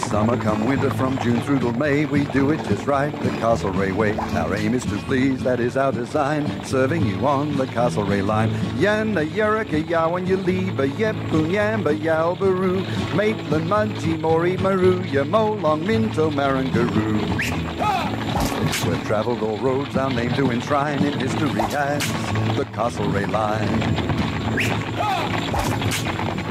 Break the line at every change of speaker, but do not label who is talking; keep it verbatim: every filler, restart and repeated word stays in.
Summer come winter, from June through till May, we do it just right, the Castlereagh way. Our aim is to please, that is our design, serving you on the Castlereagh line. Yana Yerika Yawan Yaliba Yepun Yamba Yalbaru, Maitland Mudgee Mori Maru, Yamolong Minto Marangaroo. We've travelled all roads, our name to enshrine in history as the Castlereagh line.